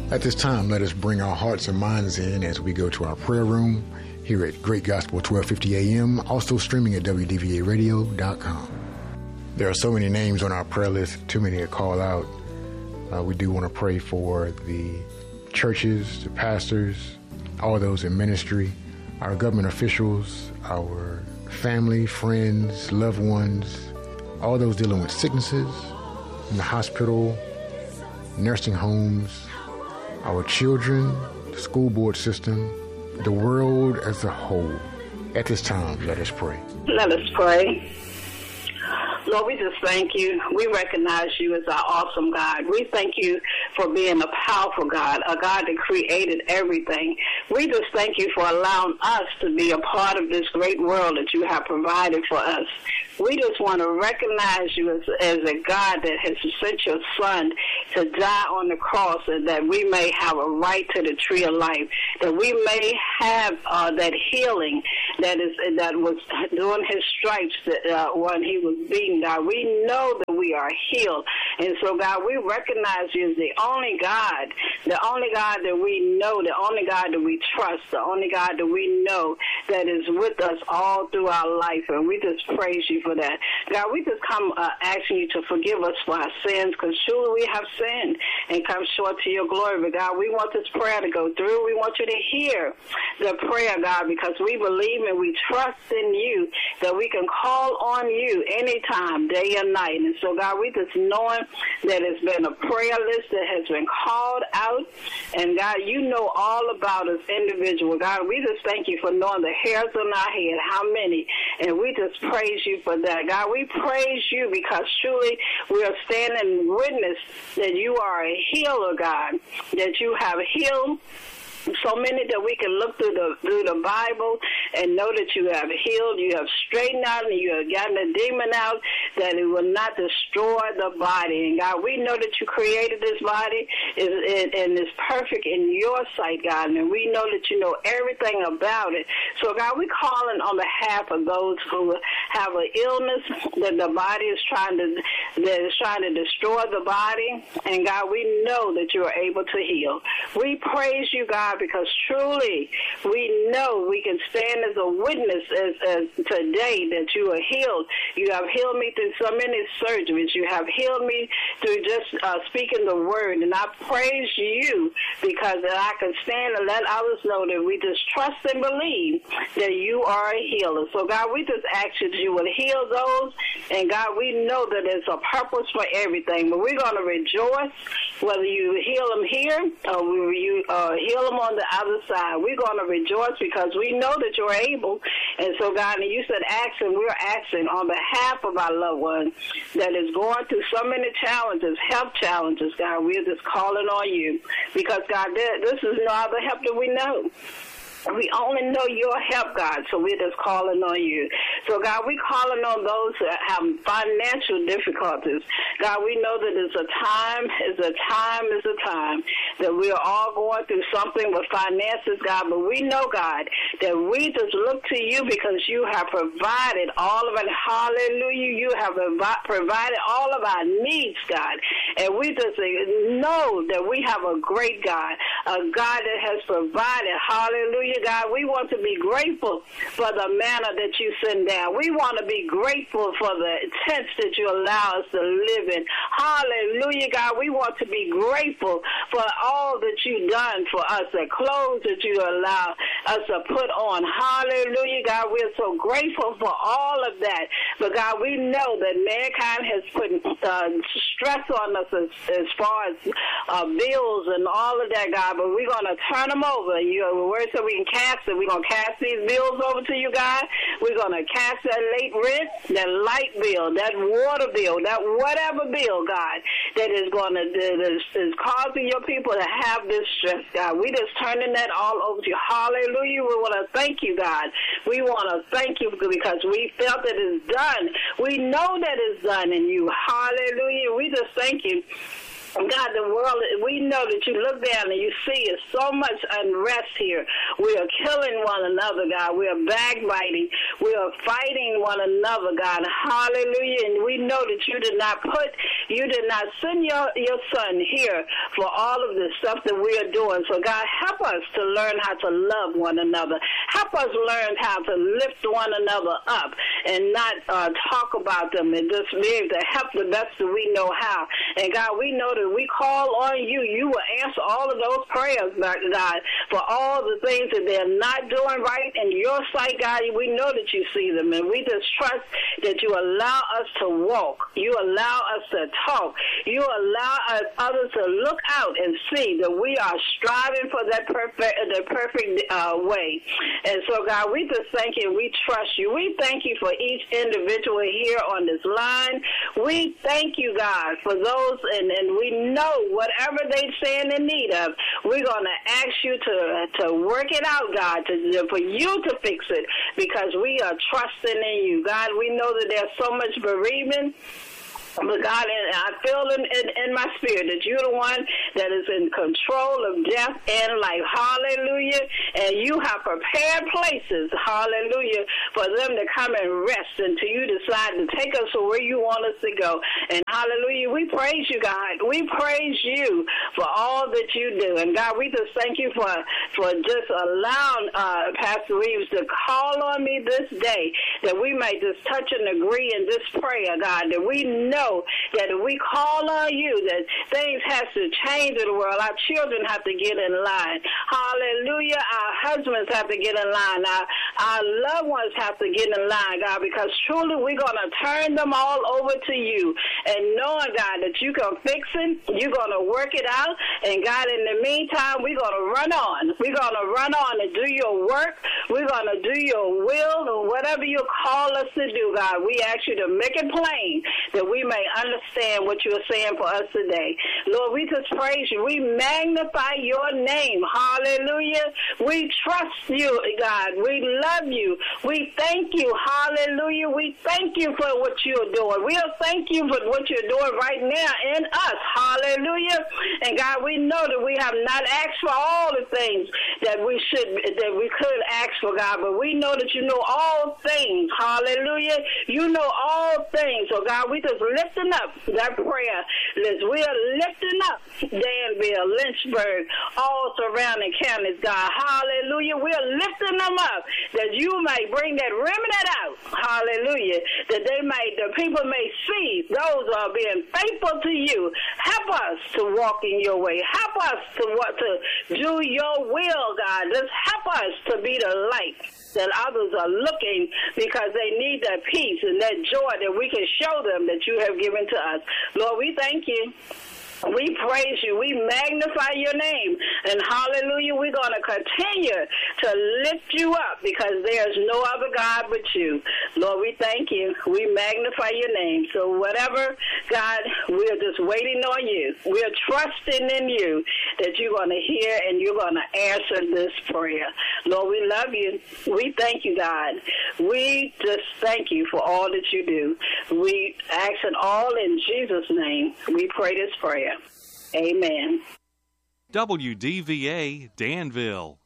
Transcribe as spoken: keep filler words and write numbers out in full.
At this time, let us bring our hearts and minds in as we go to our prayer room here at Great Gospel twelve fifty A M, also streaming at W D V A radio dot com. There are so many names on our prayer list, too many to call out. Uh, we do want to pray for the churches, the pastors, all those in ministry, our government officials, our family, friends, loved ones, all those dealing with sicknesses in the hospital, nursing homes, our children, the school board system, the world as a whole. At this time, let us pray. Let us pray. Lord, we just thank you. We recognize you as our awesome God. We thank you for being a powerful God, a God that created everything. We just thank you for allowing us to be a part of this great world that you have provided for us. We just want to recognize you as, as a God that has sent your son to die on the cross, and that we may have a right to the tree of life, that we may have uh, that healing that is that was during his stripes that, uh, when he was beaten, God. We know that we are healed. And so, God, we recognize you as the only God, the only God that we know, the only God that we trust, the only God that we know that is with us all through our life. And we just praise you for that. God, we just come uh, asking you to forgive us for our sins, because surely we have sinned and come short to your glory. But, God, we want this prayer to go through. We want you to hear the prayer, God, because we believe and we trust in you that we can call on you anytime, day or night. And so, God, we just knowing that it's been a prayer list that has been called out. And, God, you know all about us individual. God, we just thank you for knowing the hairs on our head, how many. And we just praise you for that. God, we praise you because truly we are standing witness that you are a healer, God, that you have healed so many that we can look through the through the Bible and know that you have healed, you have straightened out, and you have gotten the demon out, that it will not destroy the body. And God, we know that you created this body is, and it's perfect in your sight, God, and we know that you know everything about it. So, God, we're calling on behalf of those who have an illness that the body is trying to that is trying to destroy the body. And, God, we know that you are able to heal. We praise you, God, because truly we know we can stand as a witness as, as today that you are healed. You have healed me through so many surgeries. You have healed me through just uh, speaking the word. And I praise you because I can stand and let others know that we just trust and believe that you are a healer. So, God, we just ask you that you would heal those. And, God, we know that there's a purpose for everything. But we're going to rejoice whether you heal them here or you uh, heal them on the other side. We're going to rejoice because we know that you're able. And so, God, and you said action, we're asking on behalf of our loved ones that is going through so many challenges, health challenges, God. We're just calling on you because, God, this is no other help that we know. We only know your help, God, so we're just calling on you. So, God, we're calling on those that have financial difficulties. God, we know that it's a time, it's a time, it's a time that we're all going through something with finances, God, but we know, God, that we just look to you because you have provided all of it. Hallelujah. You have provided all of our needs, God, and we just know that we have a great God, a God that has provided. Hallelujah. God, we want to be grateful for the manna that you send down. We want to be grateful for the tents that you allow us to live in. Hallelujah, God. We want to be grateful for all that you've done for us, the clothes that you allow us to put on. Hallelujah, God. We're so grateful for all of that. But, God, we know that mankind has put uh, stress on us as, as far as uh, bills and all of that, God. But we're going to turn them over. Your word said we cast it. We're going to cast these bills over to you, God. We're going to cast that late rent, that light bill, that water bill, that whatever bill, God, that is going to, that is, is causing your people to have this stress, God. We just turning that all over to you. Hallelujah. We want to thank you, God. We want to thank you because we felt that it's done. We know that it's done in you. Hallelujah. We just thank you God, the world, we know that you look down and you see it's so much unrest here. We are killing one another, God. We are backbiting. We are fighting one another, God. Hallelujah. And we know that you did not put, you did not send your, your son here for all of the stuff that we are doing. So, God, help us to learn how to love one another. Help us learn how to lift one another up and not uh, talk about them and just be able to help the best that we know how. And, God, we know that we call on you, you will answer all of those prayers, God, for all the things that they're not doing right in your sight, God. We know that you see them, and we just trust that you allow us to walk. You allow us to talk. You allow us, others to look out and see that we are striving for that perfect, the perfect uh, way. And so, God, we just thank you. We trust you. We thank you for each individual here on this line. We thank you, God, for those, and, and we know whatever they stand in need of, we're going to ask you to to work it out, God, to, for you to fix it, because we are trusting in you. God, we know that there's so much bereavement. But God, I feel in, in, in my spirit that you're the one that is in control of death and life. Hallelujah. And you have prepared places, hallelujah, for them to come and rest until you decide to take us to where you want us to go. And hallelujah, we praise you, God. We praise you for all that you do. And God, we just thank you for, for just allowing uh, Pastor Reeves to call on me this day, that we may just touch and agree in this prayer, God, that we know that if we call on you, that things have to change in the world. Our children have to get in line. Hallelujah. Our husbands have to get in line. Our, our loved ones have to get in line, God, because truly we're going to turn them all over to you. And knowing, God, that you can fix it, you're going to work it out. And, God, in the meantime, we're going to run on. We're going to run on and do your work. We're going to do your will, and whatever you call us to do, God, we ask you to make it plain that we may understand what you are saying for us today. Lord, we just praise you. We magnify your name. Hallelujah. We trust you, God. We love you. We thank you. Hallelujah. We thank you for what you're doing. We'll thank you for what you're doing right now in us. Hallelujah. And God, we know that we have not asked for all the things that we should, that we could ask for, God, but we know that you know all things. Hallelujah. You know all things. So, God, we just lifting up that prayer list. We are lifting up Danville, Lynchburg, all surrounding counties, God. Hallelujah. We are lifting them up that you may bring that remnant out. Hallelujah. That they may, the people may see those who are being faithful to you. Help us to walk in your way. Help us to what to do your will, God. Just help us to be the light that others are looking, because they need that peace and that joy that we can show them that you have given to us. Lord, we thank you. We praise you. We magnify your name. And hallelujah, we're going to continue to lift you up, because there's no other God but you. Lord, we thank you. We magnify your name. So whatever, God, we're just waiting on you. We're trusting in you that you're going to hear and you're going to answer this prayer. Lord, we love you. We thank you, God. We just thank you for all that you do. We ask it all in Jesus' name. We pray this prayer. Amen. W D V A Danville.